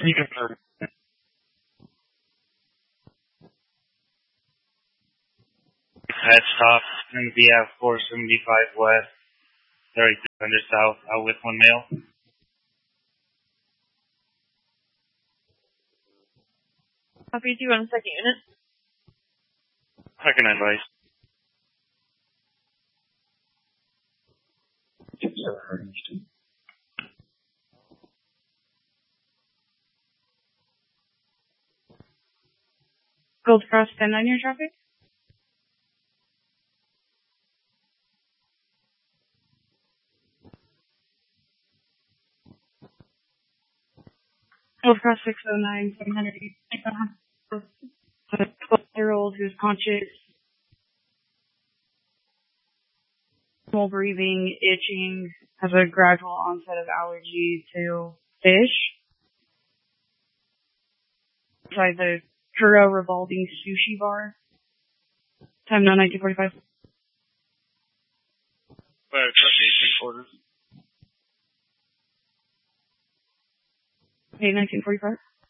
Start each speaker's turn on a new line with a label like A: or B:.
A: Stop in VF 475 West, 3300 South, out with one male.
B: Copy, do you want a second unit?
A: Second advice.
B: Gold Cross 10-9 your traffic? Gold Cross 609, 700. A 12-year-old who's conscious, small breathing, itching, has a gradual onset of allergy to fish. Inside the Kuro revolving sushi bar. Time now 1945.
A: Fire truck 18 quarters.
B: Okay, 1945.